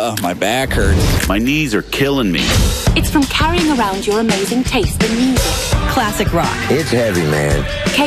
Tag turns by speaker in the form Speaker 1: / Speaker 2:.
Speaker 1: My back hurts.
Speaker 2: My knees are killing me.
Speaker 3: It's from carrying around your amazing taste in music.
Speaker 4: Classic rock.
Speaker 5: It's heavy, man.